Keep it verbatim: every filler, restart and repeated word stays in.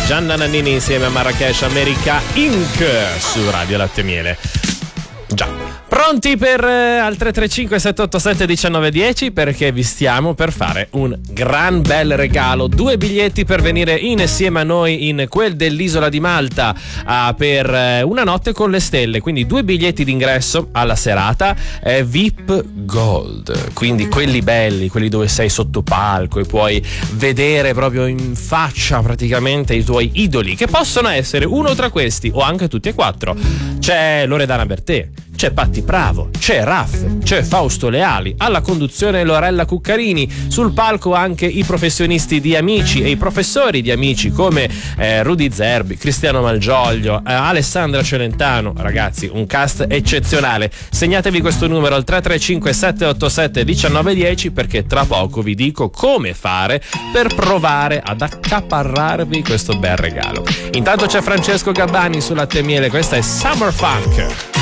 Gianna Nannini insieme a Marrakesh America Incorporated su Radio Latte e Miele. Già. Pronti per eh, al tre tre cinque sette otto sette uno nove uno zero, perché vi stiamo per fare un gran bel regalo, due biglietti per venire insieme a noi in quel dell'isola di Malta uh, per eh, una notte con le stelle, quindi due biglietti d'ingresso alla serata eh, V I P Gold, quindi quelli belli, quelli dove sei sotto palco e puoi vedere proprio in faccia praticamente i tuoi idoli, che possono essere uno tra questi o anche tutti e quattro. C'è Loredana Bertè, c'è Patti Bravo, c'è Raff, c'è Fausto Leali, alla conduzione Lorella Cuccarini, sul palco anche i professionisti di Amici e i professori di Amici come eh, Rudy Zerbi, Cristiano Malgioglio, eh, Alessandra Celentano. Ragazzi, un cast eccezionale. Segnatevi questo numero al tre tre cinque sette otto sette uno nove uno zero, perché tra poco vi dico come fare per provare ad accaparrarvi questo bel regalo. Intanto c'è Francesco Gabbani su Latte e Miele, questa è Summer Funk.